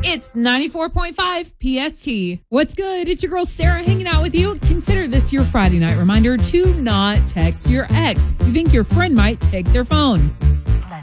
It's 94.5 PST. What's good? It's your girl Sarah hanging out with you. Consider this your Friday night reminder to not text your ex. You think your friend might take their phone.